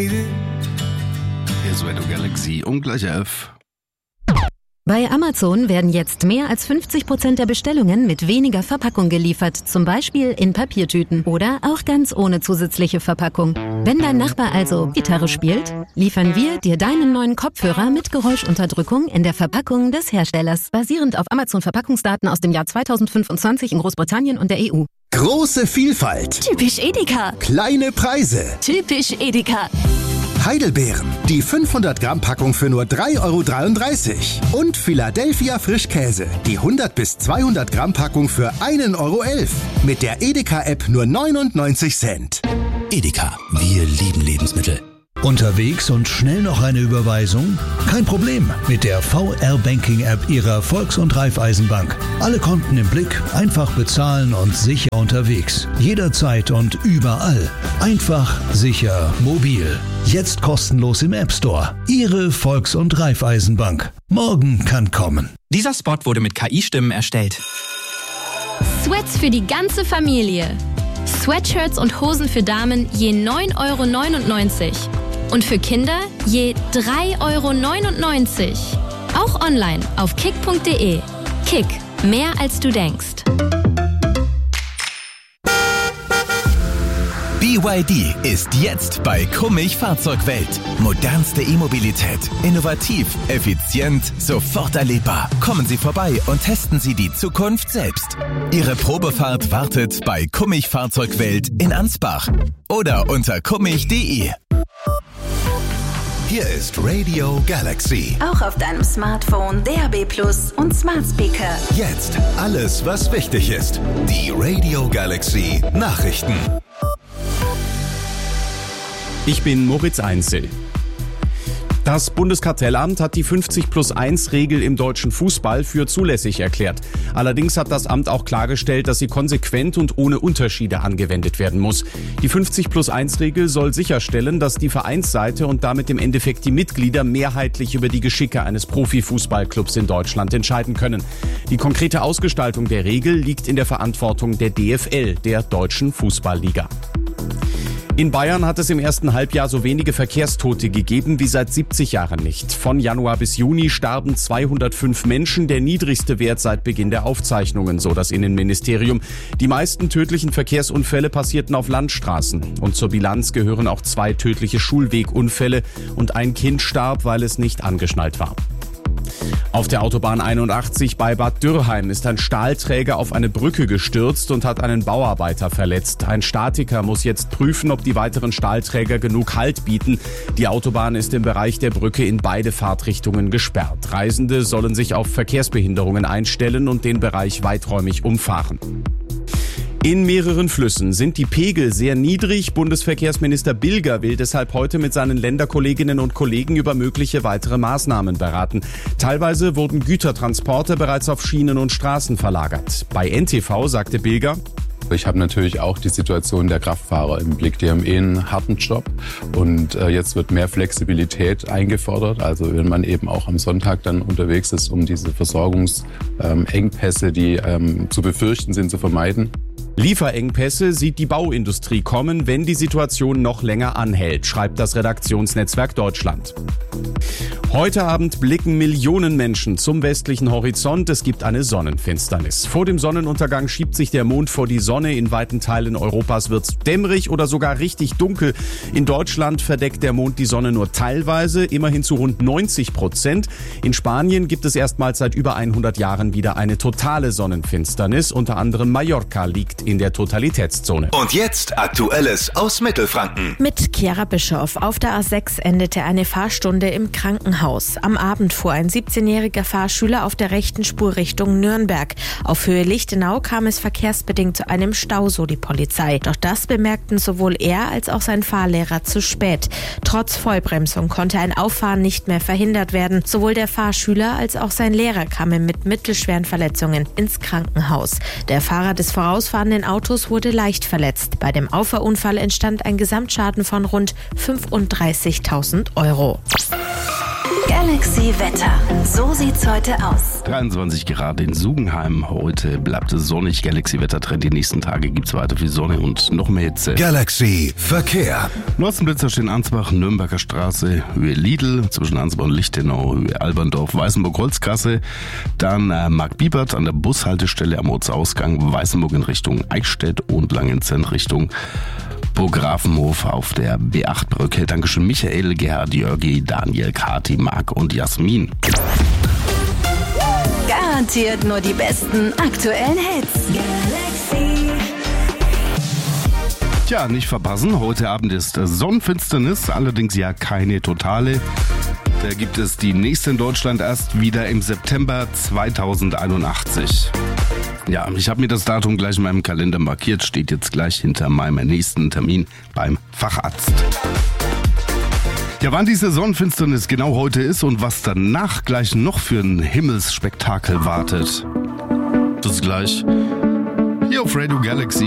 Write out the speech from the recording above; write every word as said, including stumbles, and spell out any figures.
Hier ist Radio Galaxy um gleich elf. Bei Amazon werden jetzt mehr als fünfzig Prozent der Bestellungen mit weniger Verpackung geliefert, zum Beispiel in Papiertüten oder auch ganz ohne zusätzliche Verpackung. Wenn dein Nachbar also Gitarre spielt, liefern wir dir deinen neuen Kopfhörer mit Geräuschunterdrückung in der Verpackung des Herstellers, basierend auf Amazon-Verpackungsdaten aus dem Jahr zweitausendfünfundzwanzig in Großbritannien und der E U. Große Vielfalt. Typisch Edeka. Kleine Preise. Typisch Edeka. Heidelbeeren, die fünfhundert Gramm Packung für nur drei Euro dreiunddreißig. Und Philadelphia Frischkäse, die hundert bis zweihundert Gramm Packung für ein Euro elf. Mit der Edeka-App nur neunundneunzig Cent. Edeka, wir lieben Lebensmittel. Unterwegs und schnell noch eine Überweisung? Kein Problem mit der V R-Banking-App Ihrer Volks- und Raiffeisenbank. Alle Konten im Blick, einfach bezahlen und sicher unterwegs. Jederzeit und überall. Einfach, sicher, mobil. Jetzt kostenlos im App Store. Ihre Volks- und Raiffeisenbank. Morgen kann kommen. Dieser Spot wurde mit K I-Stimmen erstellt. Sweats für die ganze Familie. Sweatshirts und Hosen für Damen je neun Euro neunundneunzig. Und für Kinder je drei Euro neunundneunzig. Auch online auf kick punkt de. Kick, mehr als du denkst. B Y D ist jetzt bei Kummich Fahrzeugwelt. Modernste E-Mobilität. Innovativ, effizient, sofort erlebbar. Kommen Sie vorbei und testen Sie die Zukunft selbst. Ihre Probefahrt wartet bei Kummich Fahrzeugwelt in Ansbach oder unter kummich punkt de. Hier ist Radio Galaxy. Auch auf deinem Smartphone, D A B Plus und Smart Speaker. Jetzt alles, was wichtig ist. Die Radio Galaxy Nachrichten. Ich bin Moritz Einzel. Das Bundeskartellamt hat die fünfzig plus eins Regel im deutschen Fußball für zulässig erklärt. Allerdings hat das Amt auch klargestellt, dass sie konsequent und ohne Unterschiede angewendet werden muss. Die fünfzig plus eins Regel soll sicherstellen, dass die Vereinsseite und damit im Endeffekt die Mitglieder mehrheitlich über die Geschicke eines Profifußballclubs in Deutschland entscheiden können. Die konkrete Ausgestaltung der Regel liegt in der Verantwortung der D F L, der Deutschen Fußballliga. In Bayern hat es im ersten Halbjahr so wenige Verkehrstote gegeben wie seit siebzig Jahren nicht. Von Januar bis Juni starben zweihundertfünf Menschen, der niedrigste Wert seit Beginn der Aufzeichnungen, so das Innenministerium. Die meisten tödlichen Verkehrsunfälle passierten auf Landstraßen. Und zur Bilanz gehören auch zwei tödliche Schulwegunfälle und ein Kind starb, weil es nicht angeschnallt war. Auf der Autobahn einundachtzig bei Bad Dürrheim ist ein Stahlträger auf eine Brücke gestürzt und hat einen Bauarbeiter verletzt. Ein Statiker muss jetzt prüfen, ob die weiteren Stahlträger genug Halt bieten. Die Autobahn ist im Bereich der Brücke in beide Fahrtrichtungen gesperrt. Reisende sollen sich auf Verkehrsbehinderungen einstellen und den Bereich weiträumig umfahren. In mehreren Flüssen sind die Pegel sehr niedrig. Bundesverkehrsminister Bilger will deshalb heute mit seinen Länderkolleginnen und Kollegen über mögliche weitere Maßnahmen beraten. Teilweise wurden Gütertransporte bereits auf Schienen und Straßen verlagert. Bei N T V sagte Bilger: Ich habe natürlich auch die Situation der Kraftfahrer im Blick. Die haben eh einen harten Job und äh, jetzt wird mehr Flexibilität eingefordert. Also wenn man eben auch am Sonntag dann unterwegs ist, um diese Versorgungsengpässe, ähm, die ähm, zu befürchten sind, zu vermeiden. Lieferengpässe sieht die Bauindustrie kommen, wenn die Situation noch länger anhält, schreibt das Redaktionsnetzwerk Deutschland. Heute Abend blicken Millionen Menschen zum westlichen Horizont. Es gibt eine Sonnenfinsternis. Vor dem Sonnenuntergang schiebt sich der Mond vor die Sonne. In weiten Teilen Europas wird's dämmerig oder sogar richtig dunkel. In Deutschland verdeckt der Mond die Sonne nur teilweise, immerhin zu rund neunzig Prozent. In Spanien gibt es erstmals seit über hundert Jahren wieder eine totale Sonnenfinsternis. Unter anderem Mallorca liegt in der Totalitätszone. Und jetzt Aktuelles aus Mittelfranken. Mit Chiara Bischoff. Auf der A sechs endete eine Fahrstunde im Krankenhaus. Am Abend fuhr ein siebzehnjähriger Fahrschüler auf der rechten Spur Richtung Nürnberg. Auf Höhe Lichtenau kam es verkehrsbedingt zu einem Stau, so die Polizei. Doch das bemerkten sowohl er als auch sein Fahrlehrer zu spät. Trotz Vollbremsung konnte ein Auffahren nicht mehr verhindert werden. Sowohl der Fahrschüler als auch sein Lehrer kamen mit mittelschweren Verletzungen ins Krankenhaus. Der Fahrer des vorausfahrenden Autos wurde leicht verletzt. Bei dem Auffahrunfall entstand ein Gesamtschaden von rund fünfunddreißigtausend Euro. Galaxy Wetter. So sieht's heute aus. dreiundzwanzig Grad in Sugenheim. Heute bleibt es sonnig. Galaxy Wetter Trend. Die nächsten Tage gibt's weiter viel Sonne und noch mehr Hitze. Galaxy Verkehr. Nordzenblitzer stehen Ansbach, Nürnberger Straße, Höhe Lidl, zwischen Ansbach und Lichtenau, Höhe Alberndorf, Weißenburg-Holzgasse. Dann äh, Mark Biebert an der Bushaltestelle am Ortsausgang, Weißenburg in Richtung Eichstätt und Langenzenn Richtung Burggrafenhof auf der B acht Brücke. Dankeschön Michael, Gerhard, Jörgi, Daniel, Kati, Marc und Jasmin. Garantiert nur die besten aktuellen Hits. Galaxy. Tja, nicht verpassen. Heute Abend ist Sonnenfinsternis, allerdings ja keine totale. Da gibt es die nächste in Deutschland erst wieder im September zweitausendeinundachtzig. Ja, ich habe mir das Datum gleich in meinem Kalender markiert, steht jetzt gleich hinter meinem nächsten Termin beim Facharzt. Ja, wann diese Sonnenfinsternis genau heute ist und was danach gleich noch für ein Himmelsspektakel wartet. Das gleich hier auf Radio Galaxy.